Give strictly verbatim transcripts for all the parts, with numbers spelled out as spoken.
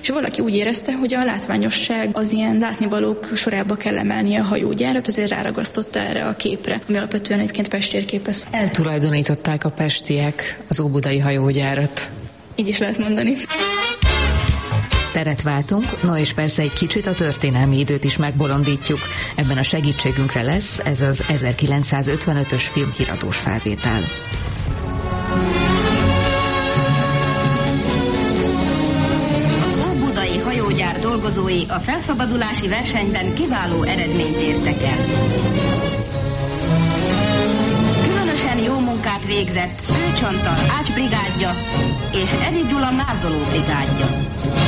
és valaki úgy érezte, hogy a látványosság az ilyen látnivalók sorába kell emelni a hajógyárat, azért ráragasztotta erre a képre, ami alapvetően egyébként Pest térképez. Eltulajdonították a pestiek az óbudai hajógyárat. Így is lehet mondani. Teret váltunk, no és persze egy kicsit a történelmi időt is megbolondítjuk. Ebben a segítségünkre lesz ez az ezerkilencszázötvenötös filmhíradós felvétel. Az óbudai hajógyár dolgozói a felszabadulási versenyben kiváló eredményt értek el. Különösen jó munkát végzett Szőcs Antal Ács brigádja és Eri Gyula mázoló brigádja.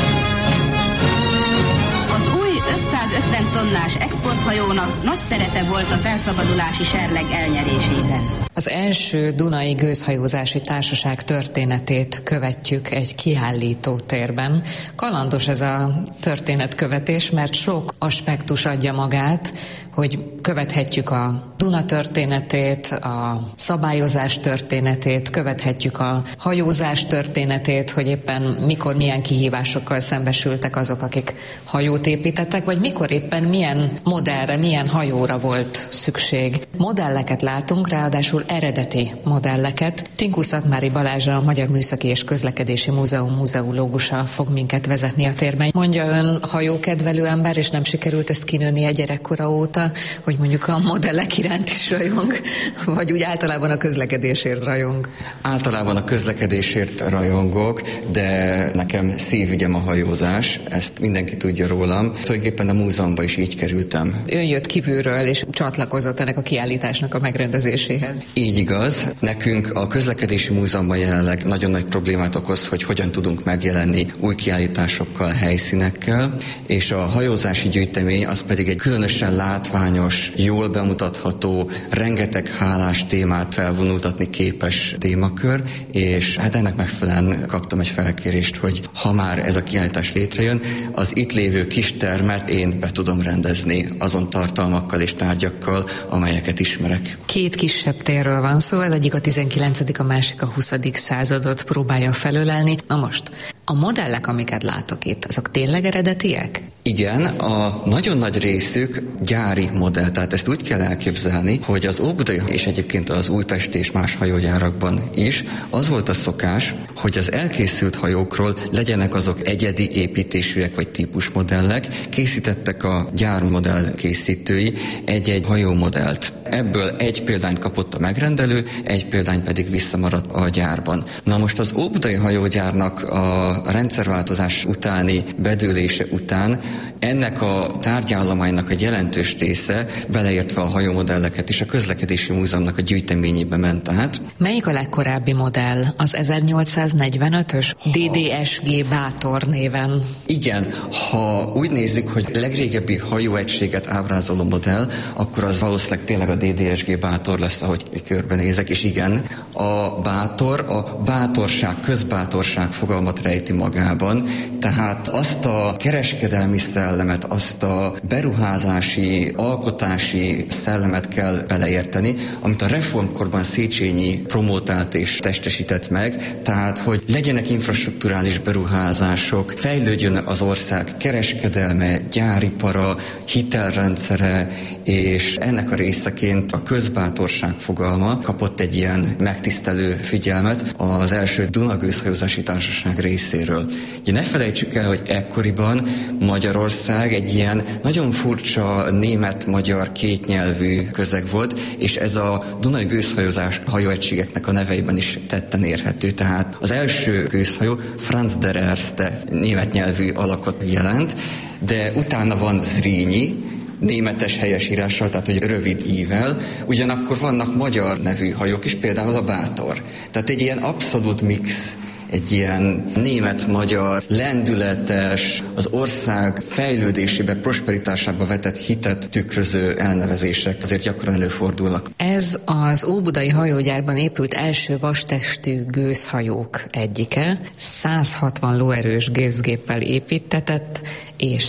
ötszázötven tonnás exporthajónak nagy szerepe volt a felszabadulási serleg elnyerésében. Az első Dunai Gőzhajózási Társaság történetét követjük egy kiállító térben. Kalandos ez a történetkövetés, mert sok aspektus adja magát, hogy követhetjük a Duna történetét, a szabályozás történetét, követhetjük a hajózás történetét, hogy éppen mikor milyen kihívásokkal szembesültek azok, akik hajót építettek, vagy mikor éppen milyen modellre, milyen hajóra volt szükség. Modelleket látunk, ráadásul eredeti modelleket. Tinkuszatmári Balázs, a Magyar Műszaki és Közlekedési Múzeum múzeológusa fog minket vezetni a térben. Mondja, ön hajókedvelő ember, és nem sikerült ezt kinőnie gyerekkora óta, hogy mondjuk a modellek iránt is rajong, vagy úgy általában a közlekedésért rajong? Általában a közlekedésért rajongok, de nekem szívügyem a hajózás, ezt mindenki tudja rólam. Tulajdonképpen a múzeumban is így kerültem. Ön jött kívülről, és csatlakozott ennek a kiállításnak a megrendezéséhez. Így igaz. Nekünk a közlekedési múzeumban jelenleg nagyon nagy problémát okoz, hogy hogyan tudunk megjelenni új kiállításokkal, helyszínekkel, és a hajózási gyűjtemény az pedig egy különösen látványos, jól bemutatható, rengeteg hálás témát felvonultatni képes témakör, és hát ennek megfelelően kaptam egy felkérést, hogy ha már ez a kiállítás létrejön, az itt lévő kis termet én be tudom rendezni azon tartalmakkal és tárgyakkal, amelyeket ismerek. Két kisebb térről van szó, az egyik a tizenkilencedik, a másik a huszadik századot próbálja felölelni. Na most, a modellek, amiket látok itt, azok tényleg eredetiek? Igen, a nagyon nagy részük gyári modell, tehát ezt úgy kell elképzelni, hogy az óbudai és egyébként az újpesti és más hajógyárakban is az volt a szokás, hogy az elkészült hajókról legyenek azok egyedi építésűek vagy típusmodellek, készítettek a gyármodell készítői egy-egy hajómodellt. Ebből egy példányt kapott a megrendelő, egy példány pedig visszamaradt a gyárban. Na most az óbudai hajógyárnak a rendszerváltozás utáni bedőlése után ennek a tárgyállománynak egy jelentős része, beleértve a hajómodelleket is, a közlekedési múzeumnak a gyűjteményébe ment át. Melyik a legkorábbi modell? Az ezernyolcszáznegyvenötös dé dé es gé Bátor néven. Igen, ha úgy nézzük, hogy legrégebbi hajóegységet ábrázoló modell, akkor az valószínűleg tényleg a dé dé es gé Bátor lesz, ahogy körbenézek, és igen, a Bátor, a bátorság, közbátorság fogalmat rejti magában, tehát azt a kereskedelmi szellemet, azt a beruházási, alkotási szellemet kell beleérteni, amit a reformkorban Széchenyi promotált és testesített meg, tehát hogy legyenek infrastrukturális beruházások, fejlődjön az ország kereskedelme, gyáripara, hitelrendszere, és ennek a részeként a közbátorság fogalma kapott egy ilyen megtisztelő figyelmet az első Duna Gőzhajózási Társaság részéről. Ugye ne felejtsük el, hogy ekkoriban Magyarország egy ilyen nagyon furcsa német-magyar kétnyelvű közeg volt, és ez a Dunai Gőzhajózás hajóegységeknek a neveiben is tetten érhető. Tehát az első gőzhajó Franz der Erste német nyelvű alakot jelent, de utána van Zrínyi, németes helyesírással, tehát hogy rövid ível, ugyanakkor vannak magyar nevű hajók is, például a Bátor. Tehát egy ilyen abszolút mix, egy ilyen német-magyar, lendületes, az ország fejlődésébe, prosperitásába vetett hitet tükröző elnevezések azért gyakran előfordulnak. Ez az óbudai hajógyárban épült első vastestű gőzhajók egyike, száz hatvan lóerős gőzgéppel építtetett, és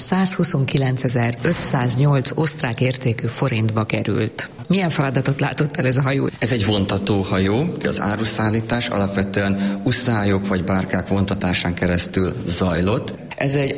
százhuszonkilencezer-ötszáznyolc osztrák értékű forintba került. Milyen feladatot látott el ez a hajó? Ez egy vontató hajó. Az áruszállítás alapvetően uszályok vagy bárkák vontatásán keresztül zajlott. Ez egy